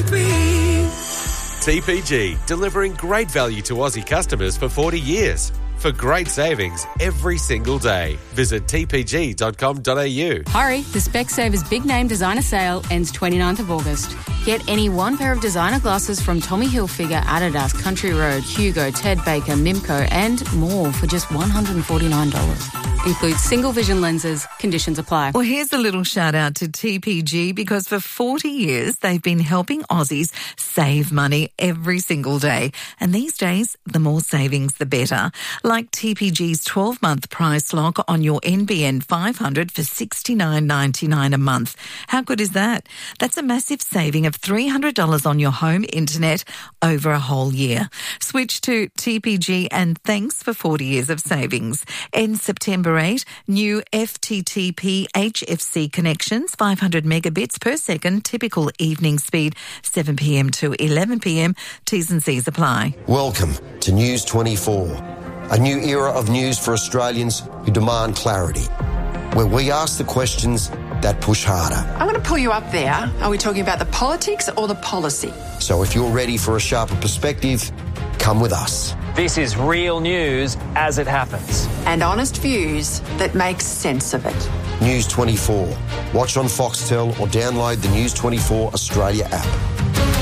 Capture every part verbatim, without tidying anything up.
T P G, delivering great value to Aussie customers for forty years. For great savings every single day. Visit t p g dot com dot a u. Hurry, the Specsavers Big Name Designer Sale ends twenty-ninth of August. Get any one pair of designer glasses from Tommy Hilfiger, Adidas, Country Road, Hugo, Ted Baker, Mimco and more for just one hundred forty-nine dollars. Includes single vision lenses. Conditions apply. Well, here's a little shout out to T P G because for forty years they've been helping Aussies save money every single day. And these days, the more savings, the better. Like T P G's twelve-month price lock on your N B N five hundred for sixty-nine ninety-nine a month. How good is that? That's a massive saving of three hundred dollars on your home internet over a whole year. Switch to T P G and thanks for forty years of savings. In September eighth, new F T T P H F C connections, five hundred megabits per second, typical evening speed, seven p m to eleven p m. T's and C's apply. Welcome to News twenty-four, a new era of news for Australians who demand clarity, where we ask the questions that push harder. I'm going to pull you up there. Are we talking about the politics or the policy? So if you're ready for a sharper perspective, come with us. This is real news as it happens. And honest views that make sense of it. News twenty-four. Watch on Foxtel or download the News twenty-four Australia app.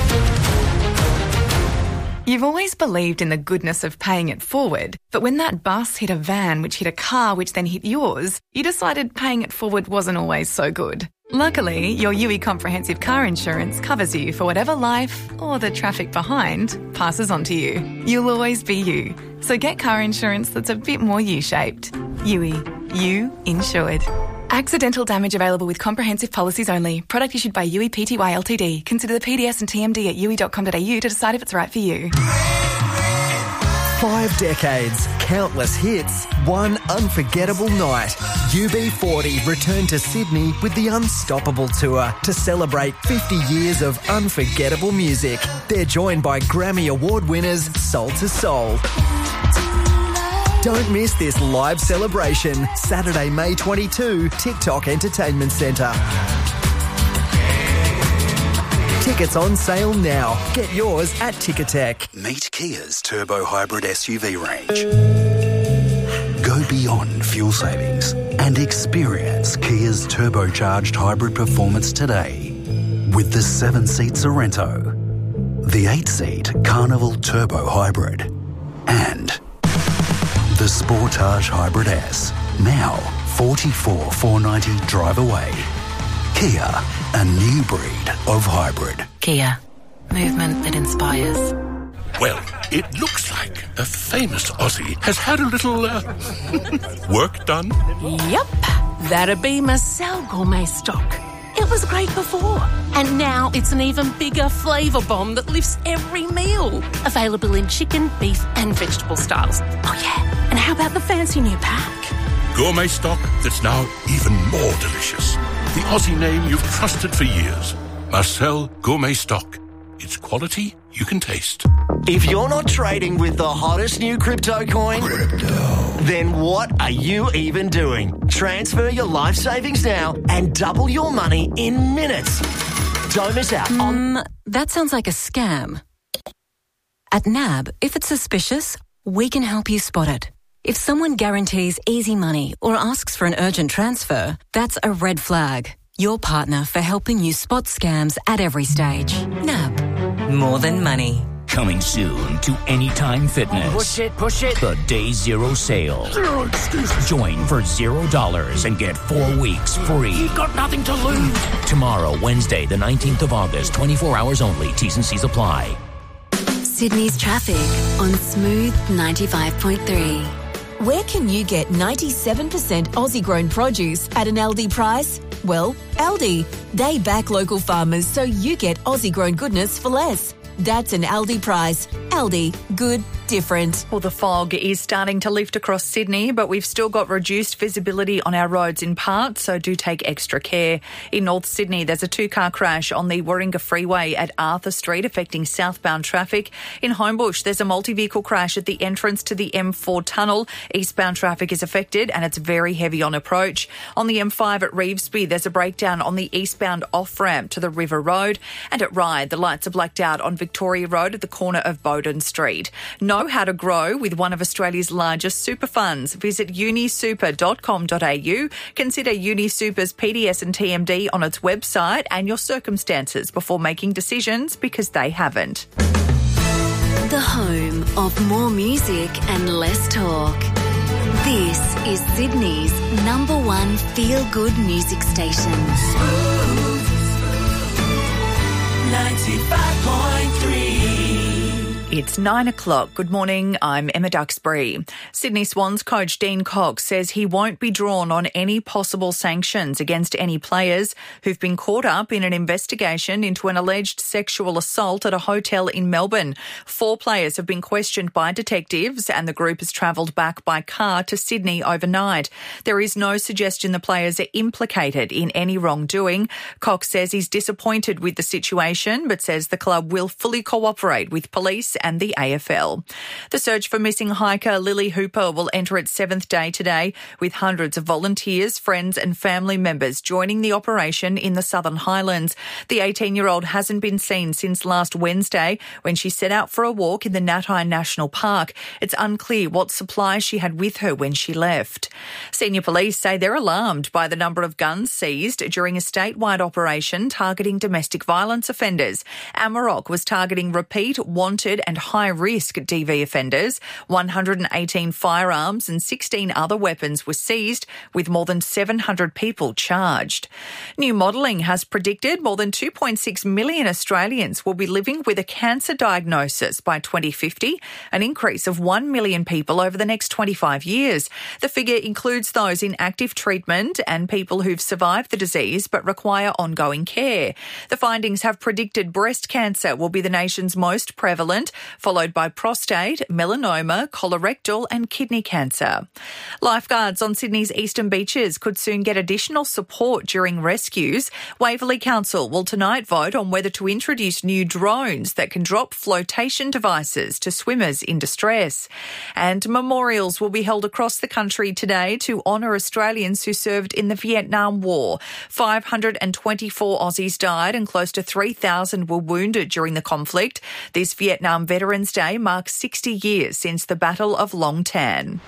You've always believed in the goodness of paying it forward, but when that bus hit a van which hit a car which then hit yours, you decided paying it forward wasn't always so good. Luckily, your U I Comprehensive Car Insurance covers you for whatever life, or the traffic behind, passes on to you. You'll always be you. So get car insurance that's a bit more U-shaped. U I. You insured. Accidental damage available with comprehensive policies only. Product issued by U I Pty Ltd. Consider the P D S and T M D at u i dot com dot a u to decide if it's right for you. Five decades, countless hits, one unforgettable night. U B forty return to Sydney with the Unstoppable Tour to celebrate fifty years of unforgettable music. They're joined by Grammy Award winners Soul to Soul. Don't miss this live celebration, Saturday, May twenty-second, TikTok Entertainment Centre. Tickets on sale now. Get yours at Ticketek. Meet Kia's Turbo Hybrid S U V range. Go beyond fuel savings and experience Kia's turbocharged hybrid performance today with the seven-seat Sorrento, the eight-seat Carnival Turbo Hybrid, and the Sportage Hybrid S, now forty-four thousand four hundred ninety drive away. Kia, a new breed of hybrid. Kia, movement that inspires. Well, it looks like a famous Aussie has had a little uh, work done. Yep, that'd be Marcel Gourmet Stock. It was great before, and now it's an even bigger flavour bomb that lifts every meal. Available in chicken, beef and vegetable styles. Oh yeah, and how about the fancy new pack? Gourmet stock that's now even more delicious. The Aussie name you've trusted for years. Marcel Gourmet Stock. It's quality you can taste. If you're not trading with the hottest new crypto coin, crypto. Then what are you even doing? Transfer your life savings now and double your money in minutes. Don't miss out on... Um, that sounds like a scam. At N A B, if it's suspicious, we can help you spot it. If someone guarantees easy money or asks for an urgent transfer, that's a red flag. Your partner for helping you spot scams at every stage. N A B. More than money. Coming soon to Anytime Fitness. Push it, push it. The Day Zero Sale. Zero excuses. Join for zero dollars and get four weeks free. You've got nothing to lose. Tomorrow, Wednesday, the nineteenth of August, twenty-four hours only. T's and C's apply. Sydney's traffic on Smooth ninety-five point three. Where can you get ninety-seven percent Aussie-grown produce at an Aldi price? Well, Aldi. They back local farmers so you get Aussie-grown goodness for less. That's an Aldi price. Aldi. Good different. Well, the fog is starting to lift across Sydney, but we've still got reduced visibility on our roads in parts, so do take extra care. In North Sydney, there's a two-car crash on the Warringah Freeway at Arthur Street, affecting southbound traffic. In Homebush, there's a multi-vehicle crash at the entrance to the M four tunnel. Eastbound traffic is affected and it's very heavy on approach. On the M five at Revesby, there's a breakdown on the eastbound off-ramp to the River Road. And at Ryde, the lights are blacked out on Victoria Road at the corner of Bowden Street. Know how to grow with one of Australia's largest super funds. Visit unisuper dot com dot a u. Consider UniSuper's P D S and T M D on its website and your circumstances before making decisions, because they haven't. The home of more music and less talk. This is Sydney's number one feel-good music station. ninety-five point three. It's nine o'clock. Good morning. I'm Emma Duxbury. Sydney Swans coach Dean Cox says he won't be drawn on any possible sanctions against any players who've been caught up in an investigation into an alleged sexual assault at a hotel in Melbourne. Four players have been questioned by detectives and the group has travelled back by car to Sydney overnight. There is no suggestion the players are implicated in any wrongdoing. Cox says he's disappointed with the situation, but says the club will fully cooperate with police and the A F L. The search for missing hiker Lily Hooper will enter its seventh day today, with hundreds of volunteers, friends and family members joining the operation in the Southern Highlands. The eighteen-year-old hasn't been seen since last Wednesday, when she set out for a walk in the Natai National Park. It's unclear what supplies she had with her when she left. Senior police say they're alarmed by the number of guns seized during a statewide operation targeting domestic violence offenders. Amarok was targeting repeat, wanted and high-risk D V offenders. one hundred eighteen firearms and sixteen other weapons were seized, with more than seven hundred people charged. New modelling has predicted more than two point six million Australians will be living with a cancer diagnosis by twenty fifty, an increase of one million people over the next twenty-five years. The figure includes those in active treatment and people who've survived the disease but require ongoing care. The findings have predicted breast cancer will be the nation's most prevalent, followed by prostate, melanoma, colorectal and kidney cancer. Lifeguards on Sydney's eastern beaches could soon get additional support during rescues. Waverley Council will tonight vote on whether to introduce new drones that can drop flotation devices to swimmers in distress. And memorials will be held across the country today to honour Australians who served in the Vietnam War. five hundred twenty-four Aussies died and close to three thousand were wounded during the conflict. This Vietnam Veterans Day marks sixty years since the Battle of Long Tan.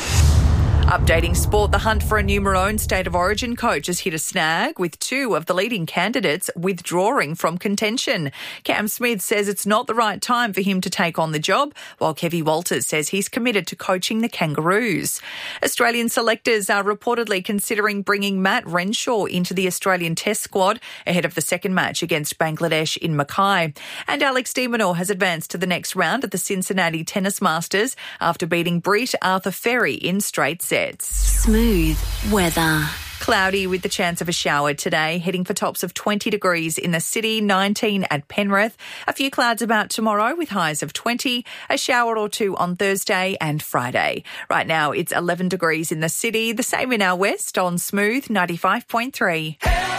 Updating sport, the hunt for a new Maroon State of Origin coach has hit a snag, with two of the leading candidates withdrawing from contention. Cam Smith says it's not the right time for him to take on the job, while Kevy Walters says he's committed to coaching the Kangaroos. Australian selectors are reportedly considering bringing Matt Renshaw into the Australian Test squad ahead of the second match against Bangladesh in Mackay. And Alex de Minaur has advanced to the next round at the Cincinnati Tennis Masters after beating Brit Arthur Ferry in straight sets. Smooth weather. Cloudy with the chance of a shower today, heading for tops of twenty degrees in the city, nineteen at Penrith. A few clouds about tomorrow with highs of twenty, a shower or two on Thursday and Friday. Right now it's eleven degrees in the city, the same in our west on Smooth ninety-five point three.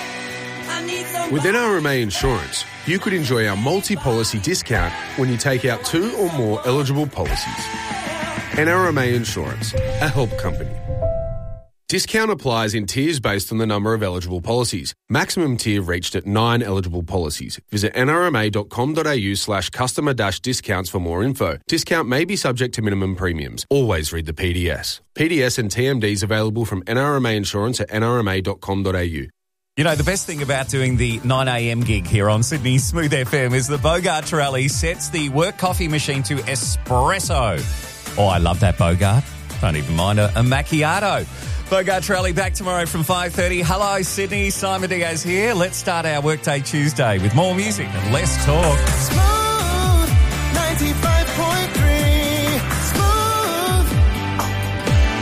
With N R M A Insurance, you could enjoy our multi-policy discount when you take out two or more eligible policies. N R M A Insurance, a help company. Discount applies in tiers based on the number of eligible policies. Maximum tier reached at nine eligible policies. Visit nrma.com.au slash customer dash discounts for more info. Discount may be subject to minimum premiums. Always read the P D S. P D S and T M Ds available from N R M A Insurance at n r m a dot com dot a u. You know, the best thing about doing the nine a.m. gig here on Sydney's Smooth F M is that Bogart Rally sets the work coffee machine to espresso. Oh, I love that, Bogart. Don't even mind a, a macchiato. Bogart Rally back tomorrow from five thirty. Hello, Sydney. Simon Diaz here. Let's start our Workday Tuesday with more music and less talk. Smooth ninety-five point three. Smooth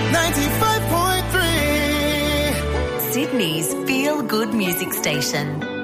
ninety-five point three. Sydney's feel-good music station.